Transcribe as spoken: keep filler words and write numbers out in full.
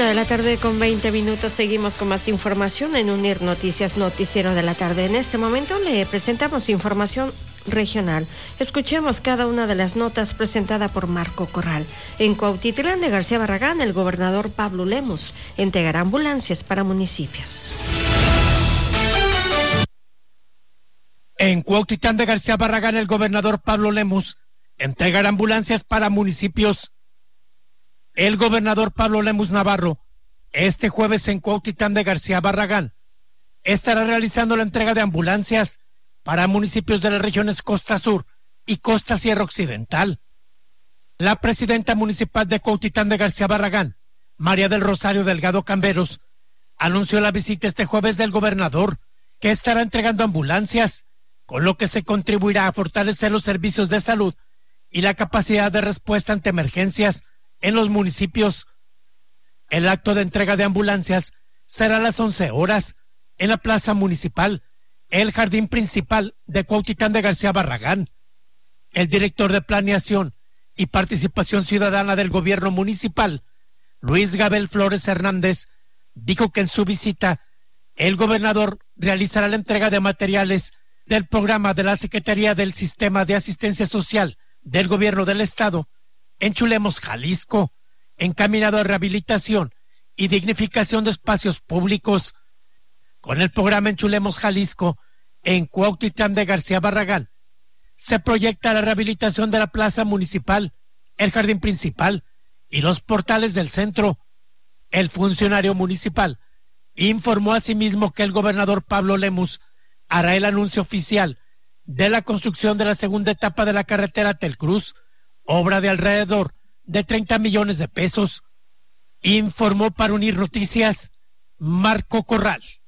Una de la tarde con veinte minutos, seguimos con más información en Unir Noticias, noticiero de la tarde. En este momento le presentamos información regional. Escuchemos cada una de las notas presentada por Marco Corral. En Cuautitlán de García Barragán, el gobernador Pablo Lemus entregará ambulancias para municipios. En Cuautitlán de García Barragán, el gobernador Pablo Lemus entregará ambulancias para municipios. El gobernador Pablo Lemus Navarro, este jueves en Cuautitlán de García Barragán, estará realizando la entrega de ambulancias para municipios de las regiones Costa Sur y Costa Sierra Occidental. La presidenta municipal de Cuautitlán de García Barragán, María del Rosario Delgado Camberos, anunció la visita este jueves del gobernador, que estará entregando ambulancias, con lo que se contribuirá a fortalecer los servicios de salud y la capacidad de respuesta ante emergencias en los municipios. El acto de entrega de ambulancias será a las once horas en la plaza municipal, el jardín principal de Cuautitlán de García Barragán. El director de Planeación y Participación Ciudadana del gobierno municipal, Luis Gabel Flores Hernández, dijo que en su visita el gobernador realizará la entrega de materiales del programa de la Secretaría del Sistema de Asistencia Social del Gobierno del Estado en Chulemos, Jalisco, encaminado a rehabilitación y dignificación de espacios públicos. Con el programa en Chulemos, Jalisco, en Cuautitlán de García Barragán, se proyecta la rehabilitación de la plaza municipal, el jardín principal y los portales del centro. El funcionario municipal informó asimismo que el gobernador Pablo Lemus hará el anuncio oficial de la construcción de la segunda etapa de la carretera Telcruz, obra de alrededor de treinta millones de pesos. Informó para Unir Noticias Marco Corral.